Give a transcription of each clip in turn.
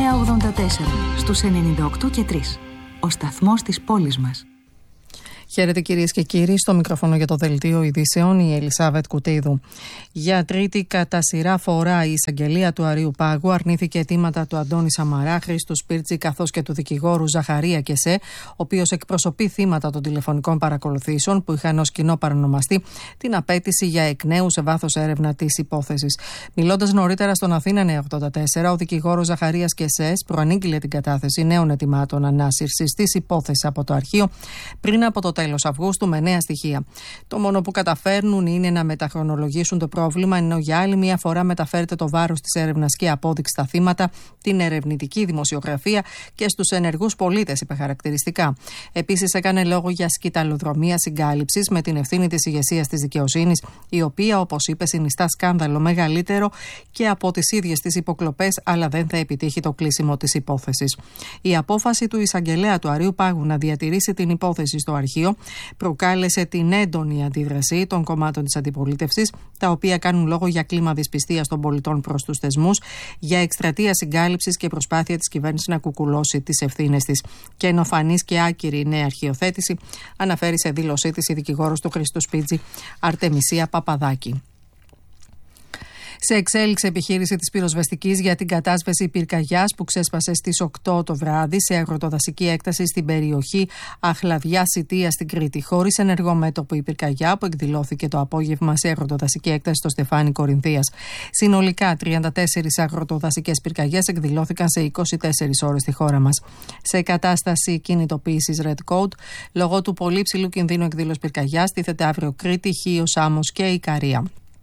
στους 98 και 3. Ο σταθμός της πόλης μας. Χαίρετε κυρίες και κύριοι, στο μικρόφωνο για το Δελτίο Ειδήσεων η Ελισάβετ Κουτίδου. Για τρίτη κατά σειρά φορά η εισαγγελία του Αρείου Πάγου αρνήθηκε αιτήματα του Αντώνη Σαμαρά, Χρήστου Σπίρτζη καθώς και του δικηγόρου Ζαχαρία Κεσέ, ο οποίος εκπροσωπεί θύματα των τηλεφωνικών παρακολουθήσεων που είχαν ως κοινό παρονομαστή την απέτηση για εκ νέου σε βάθος έρευνα της υπόθεσης. Μιλώντας νωρίτερα στον Αθήνα 984, ο δικηγόρος Ζαχαρίας Κεσέ προανήγγειλε την κατάθεση νέων αιτημάτων ανάσυρσης της υπόθεσης από το αρχείο πριν από το τέλος Αυγούστου με νέα στοιχεία. Το μόνο που καταφέρνουν είναι να μεταχρονολογήσουν το πρόβλημα, ενώ για άλλη μια φορά μεταφέρεται το βάρος της έρευνας και απόδειξη στα θύματα, την ερευνητική δημοσιογραφία και στους ενεργούς πολίτες, είπε χαρακτηριστικά. Επίσης, έκανε λόγο για σκυταλοδρομία συγκάλυψης με την ευθύνη της ηγεσίας της δικαιοσύνης, η οποία, όπως είπε, συνιστά σκάνδαλο μεγαλύτερο και από τις ίδιες τις υποκλοπές, αλλά δεν θα επιτύχει το κλείσιμο της υπόθεσης. Η απόφαση του εισαγγελέα του Αρείου Πάγου να διατηρήσει την υπόθεση στο αρχείο προκάλεσε την έντονη αντίδραση των κομμάτων της αντιπολίτευσης, τα οποία κάνουν λόγο για κλίμα δυσπιστίας των πολιτών προς τους θεσμούς, για εκστρατεία συγκάλυψης και προσπάθεια της κυβέρνησης να κουκουλώσει τις ευθύνες της. Και ενοφανής και άκυρη νέα αρχιοθέτηση, αναφέρει σε δήλωσή της η δικηγόρος του Χρήστου Σπίρτζη, Αρτεμισία Παπαδάκη. Σε εξέλιξη επιχείρηση της πυροσβεστικής για την κατάσβεση πυρκαγιάς που ξέσπασε στις 8 το βράδυ σε αγροτοδασική έκταση στην περιοχή Αχλαδιά-Σιτία στην Κρήτη, χωρίς ενεργό μέτωπο η πυρκαγιά που εκδηλώθηκε το απόγευμα σε αγροτοδασική έκταση στο Στεφάνι Κορινθίας. Συνολικά 34 αγροτοδασικές πυρκαγιές εκδηλώθηκαν σε 24 ώρες στη χώρα μας. Σε κατάσταση κινητοποίησης Red Code, λόγω του πολύ ψηλού κινδύνου εκδήλωσης πυρκαγιάς, τίθεται αύριο Κρήτη, Χίος, Σάμος και Ικαρία.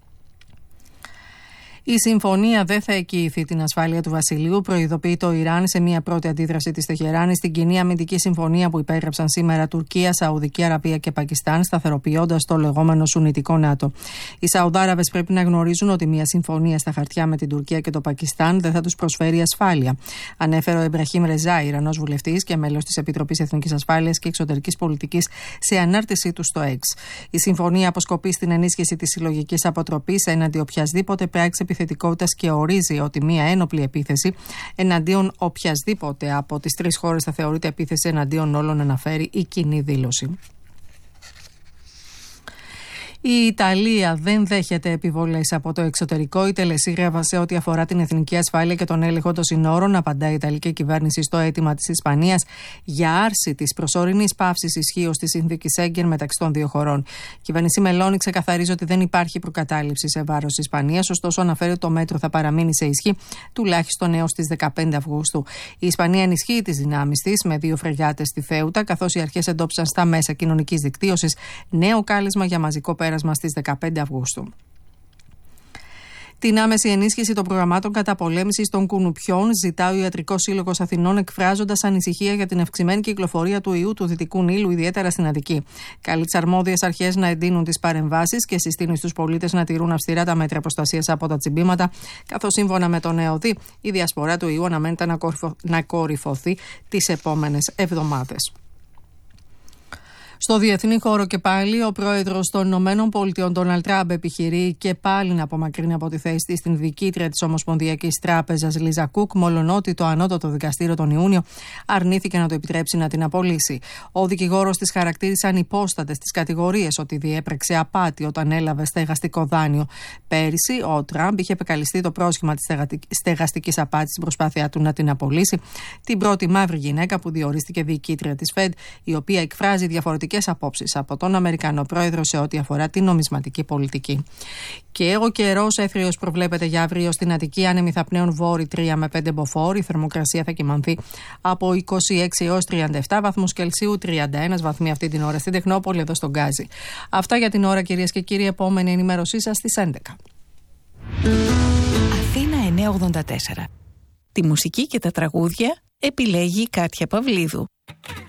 Η συμφωνία δεν θα εγγυηθεί την ασφάλεια του Βασιλείου, προειδοποιεί το Ιράν σε μια πρώτη αντίδραση της Τεχεράνης στην κοινή αμυντική συμφωνία που υπέγραψαν σήμερα Τουρκία, Σαουδική Αραβία και Πακιστάν, σταθεροποιώντας το λεγόμενο Σουννιτικό ΝΑΤΟ. Οι Σαουδάραβες πρέπει να γνωρίζουν ότι μια συμφωνία στα χαρτιά με την Τουρκία και το Πακιστάν δεν θα τους προσφέρει ασφάλεια. Ανέφερε ο Εμπραχήμ Ρεζά, Ιρανός βουλευτής και μέλος της Επιτροπής Εθνικής Ασφάλειας και Εξωτερικής Πολιτικής, σε ανάρτησή του στο X. Η συμφωνία αποσκοπεί στην ενίσχυση της συλλογικής αποτροπής έναντι οποιασδήποτε πράξη επιθετικότητας και ορίζει ότι μία ένοπλη επίθεση εναντίον οποιασδήποτε από τις τρεις χώρες θα θεωρείται επίθεση εναντίον όλων, αναφέρει η κοινή δήλωση. Η Ιταλία δεν δέχεται επιβολές από το εξωτερικό. Η τελεσίγραφα σε ό,τι αφορά την εθνική ασφάλεια και τον έλεγχο των συνόρων, απαντά η Ιταλική κυβέρνηση στο αίτημα της Ισπανίας για άρση της προσωρινής παύσης ισχύως της συνθήκης Σέγγεν μεταξύ των δύο χωρών. Η κυβέρνηση Μελώνη ξεκαθαρίζει ότι δεν υπάρχει προκατάληψη σε βάρος της Ισπανίας, ωστόσο αναφέρει ότι το μέτρο θα παραμείνει σε ισχύ τουλάχιστον έως τις 15 Αυγούστου. Η Ισπανία ενισχύει τις δυνάμεις της με 2 φρεγάτες στη Θέουτα, καθώς οι αρχές εντόπισαν στα μέσα κοινωνικής δικτύωσης νέο κάλεσμα για μαζικό πέρασμα στις 15 Αυγούστου. Την άμεση ενίσχυση των προγραμμάτων καταπολέμησης των κουνουπιών ζητά ο Ιατρικός Σύλλογος Αθηνών, εκφράζοντας ανησυχία για την αυξημένη κυκλοφορία του ιού του Δυτικού Νείλου, ιδιαίτερα στην Αττική. Καλεί τις αρμόδιες αρχές να εντείνουν τις παρεμβάσεις και συστήνει στους πολίτες να τηρούν αυστηρά τα μέτρα προστασίας από τα τσιμπήματα, καθώς σύμφωνα με τον ΕΟΔΗ η διασπορά του ιού αναμένεται να κορυφωθεί τις επόμενες εβδομάδες. Στο διεθνή χώρο και πάλι, ο πρόεδρος των ΗΠΑ, Ντόναλντ Τραμπ, επιχειρεί και πάλι να απομακρύνει από τη θέση της την διοικήτρια της Ομοσπονδιακής Τράπεζας, Λίζα Κουκ, μολονότι το Ανώτατο Δικαστήριο τον Ιούνιο αρνήθηκε να το επιτρέψει να την απολύσει. Ο δικηγόρος της χαρακτήρισε ανυπόστατες τις κατηγορίες ότι διέπραξε απάτη όταν έλαβε στεγαστικό δάνειο. Πέρυσι, ο Τραμπ είχε επεκαλυστεί το πρόσχημα της στεγαστικής απάτης στην προσπάθειά του να την απολύσει. Την πρώτη μαύρη γυναίκα που διορίστηκε διοικήτρια της Fed, η οποία εκφράζει διαφορετικές απόψεις από τον Αμερικανό πρόεδρο σε ό,τι αφορά την νομισματική πολιτική. Και ο καιρός έθριος προβλέπεται για αύριο στην Αττική, άνεμοι θα πνέουν βόρει 3 με 5 μποφόρ. Η θερμοκρασία θα κυμανθεί από 26 έως 37 βαθμούς Κελσίου, 31 βαθμοί αυτή την ώρα στην Τεχνόπολη, εδώ στον Γκάζι. Αυτά για την ώρα, κυρίες και κύριοι. Επόμενη ενημέρωσή σας στις 11. Αθήνα 984. Τη μουσική και τα τραγούδια επιλέγει η Κάτια Παυλίδου.